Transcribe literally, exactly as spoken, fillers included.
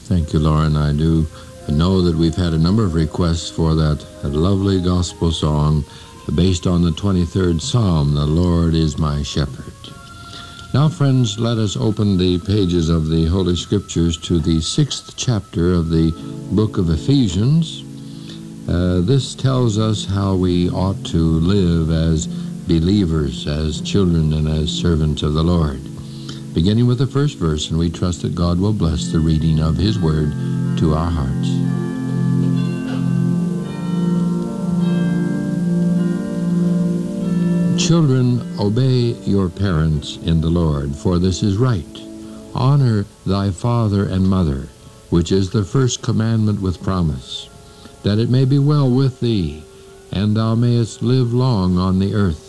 Thank you, Lauren. I do know that we've had a number of requests for that lovely gospel song based on the twenty-third Psalm, "The Lord is my shepherd." Now, friends, let us open the pages of the Holy Scriptures to the sixth chapter of the book of Ephesians. Uh, this tells us how we ought to live as believers, as children, and as servants of the Lord. Beginning with the first verse, and we trust that God will bless the reading of His Word to our hearts. Children, obey your parents in the Lord, for this is right. Honor thy father and mother, which is the first commandment with promise, that it may be well with thee, and thou mayest live long on the earth.